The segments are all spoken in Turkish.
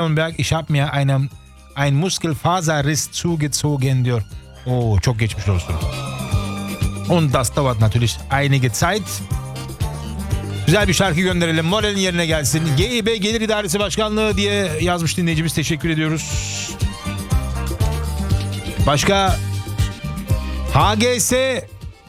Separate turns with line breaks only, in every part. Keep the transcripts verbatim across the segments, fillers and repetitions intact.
Berg, ich habe mir einen, ein Muskelfaserriss zugezogen diyor. Oo, çok geçmiş olsun. Und das dauert natürlich einige Zeit. Güzel bir şarkı gönderelim. Moralin yerine gelsin. G İ B Gelir İdaresi Başkanlığı diye yazmış dinleyicimiz. Teşekkür ediyoruz. Başka H G S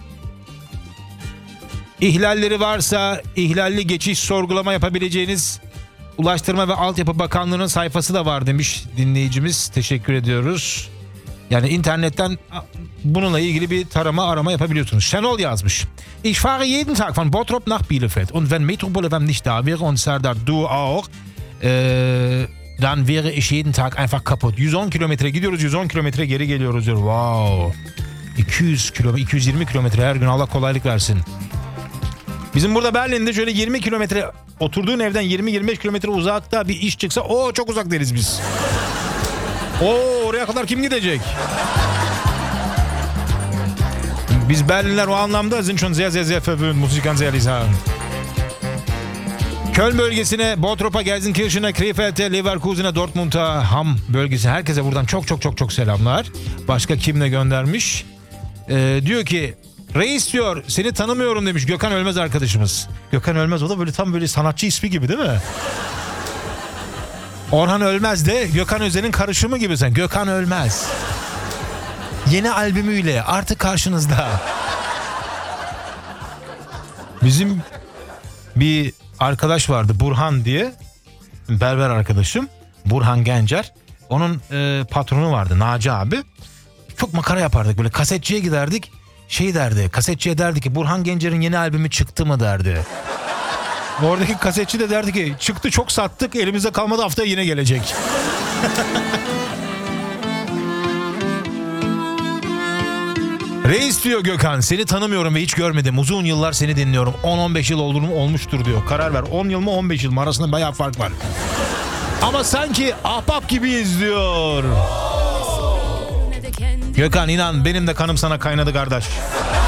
ihlalleri varsa ihlalli geçiş sorgulama yapabileceğiniz Ulaştırma ve Altyapı Bakanlığı'nın sayfası da var demiş dinleyicimiz. Teşekkür ediyoruz. Yani internetten bununla ilgili bir tarama arama yapabiliyorsunuz. Şenol yazmış. Ich fahre jeden Tag von Bottrop nach Bielefeld und wenn Metro-Boulevard nicht da wäre und Serdar du auch, äh, dann wäre ich jeden Tag einfach kaputt. yüz on kilometre gidiyoruz, yüz on kilometre geri geliyoruz diyor. Wow. iki yüz kilometre, iki yüz yirmi kilometre her gün, Allah kolaylık versin. Bizim burada Berlin'de şöyle yirmi kilometre, oturduğun evden yirmi yirmi beş kilometre uzakta bir iş çıksa o çok uzak deriz biz. Oo, oraya kadar kim gidecek? Biz Berlinler o anlamda sind schon sehr sehr sehr verwöhnt, muss ich ganz ehrlich sagen. Köln bölgesine, Bottrop'a, Gelsenkirchen'e, Krefeld'e, Leverkusen'e, Dortmund'a, Hamm bölgesine, herkese buradan çok çok çok çok selamlar. Başka kimle göndermiş? Ee, diyor ki reis diyor seni tanımıyorum demiş Gökhan Ölmez arkadaşımız. Gökhan Ölmez, o da böyle tam böyle sanatçı ismi gibi değil mi? Orhan Ölmez de Gökhan Özen'in karışımı gibi sen. Gökhan Ölmez. Yeni albümüyle artık karşınızda. Bizim bir arkadaş vardı Burhan diye. Berber arkadaşım. Burhan Gencer. Onun e, patronu vardı Naci abi. Çok makara yapardık böyle, kasetçiye giderdik. Şey derdi, kasetçiye derdi ki Burhan Gencer'in yeni albümü çıktı mı derdi. Oradaki kasetçi de derdi ki çıktı, çok sattık, elimizde kalmadı, haftaya yine gelecek. Reis diyor Gökhan, seni tanımıyorum ve hiç görmedim. Uzun yıllar seni dinliyorum. on on beş yıl olduğunu olmuştur diyor. Karar ver, on yıl mı on beş yıl mı, arasında bayağı fark var. Ama sanki ahbap gibiyiz diyor. Gökhan inan benim de kanım sana kaynadı kardeş.